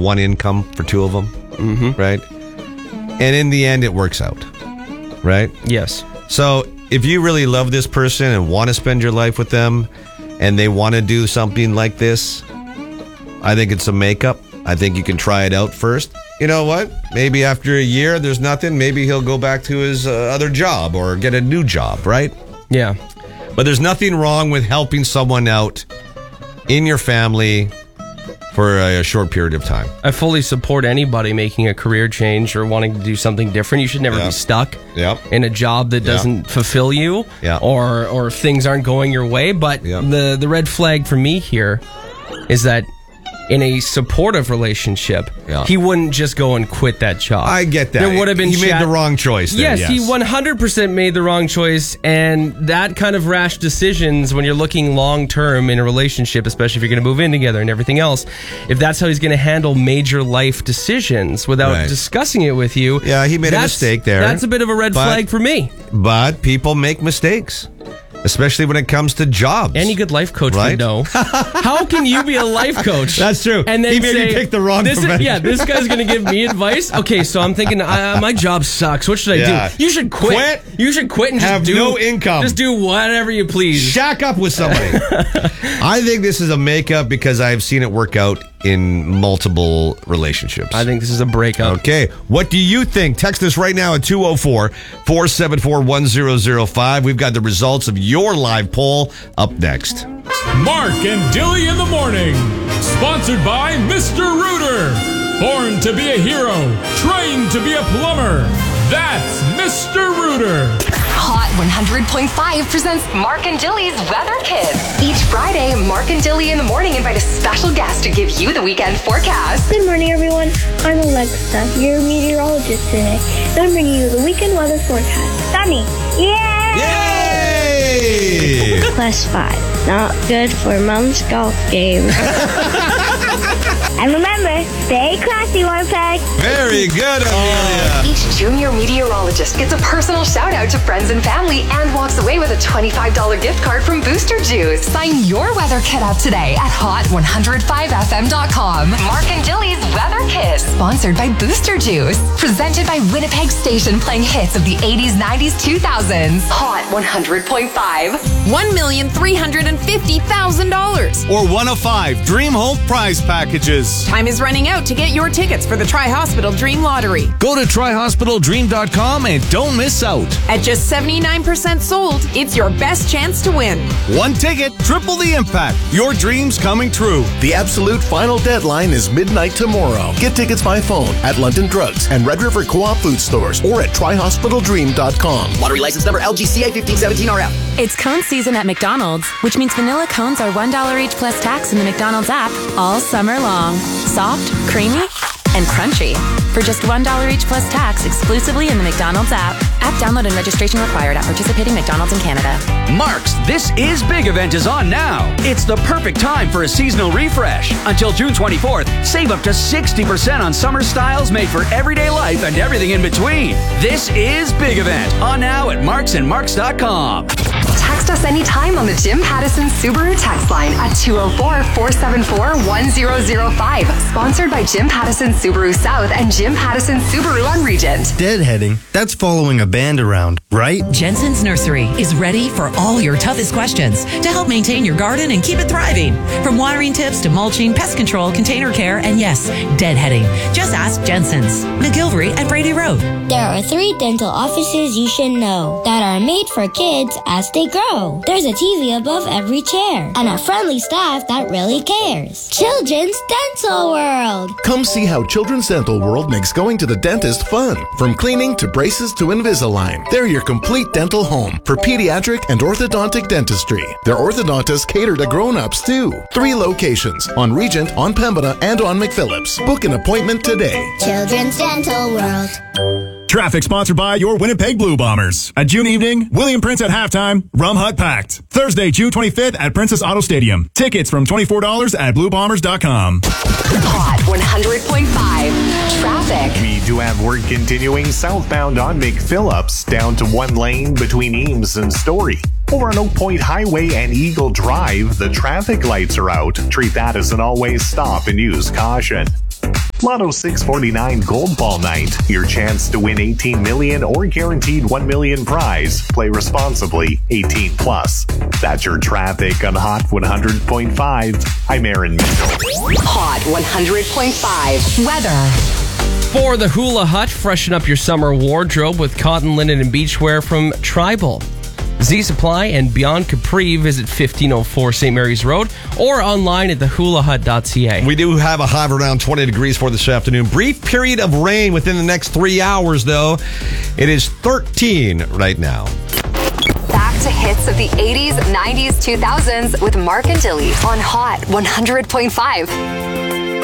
one income for two of them, right? And in the end, it works out, right? Yes. So if you really love this person and want to spend your life with them and they want to do something like this, I think it's a makeup. I think you can try it out first. You know what? Maybe after a year, there's nothing. Maybe he'll go back to his other job or get a new job, right? Yeah. But there's nothing wrong with helping someone out in your family for a short period of time. I fully support anybody making a career change or wanting to do something different. You should never be stuck in a job that doesn't fulfill you or if things aren't going your way. But the red flag for me here is that in a supportive relationship, he wouldn't just go and quit that job. I get that. There would have been he made the wrong choice there, yes, he 100% made the wrong choice, and that kind of rash decisions when you're looking long-term in a relationship, especially if you're going to move in together and everything else, if that's how he's going to handle major life decisions without discussing it with you. Yeah, he made a mistake there. That's a bit of a red flag for me. But people make mistakes. Especially when it comes to jobs. Any good life coach would know. How can you be a life coach? That's true. And then he made me pick the wrong profession. This guy's going to give me advice. Okay, so I'm thinking, my job sucks. What should I do? You should quit. You should quit and have no income. Just do whatever you please. Shack up with somebody. I think this is a makeup because I've seen it work out in multiple relationships. I think this is a breakup. Okay. What do you think? Text us right now at 204-474-1005. We've got the results of your live poll up next. Mark and Dilly in the morning. Sponsored by Mr. Rooter. Born to be a hero. Trained to be a plumber. That's Mr. Rooter. Hot 100.5 presents Mark and Dilly's Weather Kids. Each Friday, Mark and Dilly in the morning invite a special guest to give you the weekend forecast. Good morning, everyone. I'm Alexa, your meteorologist today. And I'm bringing you the weekend weather forecast. Sunny. Yay! Yay! +5. Not good for Mom's golf game. And remember, stay classy, Winnipeg. Very good, Amelia. Each junior meteorologist gets a personal shout out to friends and family and walks away with a $25 gift card from Booster Juice. Sign your weather kit up today at hot105fm.com. Mark and Dilly's Weather Kiss, sponsored by Booster Juice. Presented by Winnipeg Station, playing hits of the 80s, 90s, 2000s. Hot 100.5. $1,350,000. Or one of 5 Dream Home prize packages. Time is running out to get your tickets for the Tri-Hospital Dream Lottery. Go to tryhospitaldream.com and don't miss out. At just 79% sold, it's your best chance to win. One ticket, triple the impact. Your dreams coming true. The absolute final deadline is midnight tomorrow. Get tickets by phone at London Drugs and Red River Co-op food stores or at tryhospitaldream.com. Lottery license number LGCA 1517RF. It's cone season at McDonald's, which means vanilla cones are $1 each plus tax in the McDonald's app all summer long. Soft, creamy, and crunchy. For just $1 each plus tax exclusively in the McDonald's app. App download and registration required at participating McDonald's in Canada. Mark's This Is Big event is on now. It's the perfect time for a seasonal refresh. Until June 24th, save up to 60% on summer styles made for everyday life and everything in between. This is Big event on now at marksandmarks.com. Text us anytime on the Jim Pattison Subaru text line at 204-474-1005. Sponsored by Jim Pattison Subaru South and Jim Pattison Subaru on Regent. Deadheading, that's following a band around, right? Jensen's Nursery is ready for all your toughest questions to help maintain your garden and keep it thriving. From watering tips to mulching, pest control, container care, and yes, deadheading. Just ask Jensen's. McGilvery at Brady Road. There are 3 dental offices you should know that are made for kids as they grow. There's a TV above every chair and a friendly staff that really cares. Children's Dental World. Come see how Children's Dental World makes going to the dentist fun. From cleaning to braces to Invisalign, they're your complete dental home for pediatric and orthodontic dentistry. Their orthodontists cater to grown-ups too. 3 locations on Regent, on Pembina, and on McPhillips. Book an appointment today. Children's Dental World. Traffic sponsored by your Winnipeg Blue Bombers. At June evening, William Prince at halftime, Rum Hut Packed. Thursday, June 25th at Princess Auto Stadium. Tickets from $24 at bluebombers.com. Hot 100.5. Traffic. We do have work continuing southbound on McPhillips, down to 1 lane between Eames and Story. Over on Oak Point Highway and Eagle Drive, the traffic lights are out. Treat that as an always stop and use caution. Lotto 649 Gold Ball Night. Your chance to win 18 million or guaranteed 1 million prize. Play responsibly. 18 plus. That's your traffic on Hot 100.5. I'm Aaron Mitchell. Hot 100.5 weather. For the Hula Hut, freshen up your summer wardrobe with cotton, linen, and beachwear from Tribal. Z Supply and Beyond Capri. Visit 1504 St. Mary's Road or online at thehulahut.ca. We do have a high of around 20 degrees for this afternoon. Brief period of rain within the next 3 hours, though. It is 13 right now. Back to hits of the 80s, 90s, 2000s with Mark and Dilly on Hot 100.5.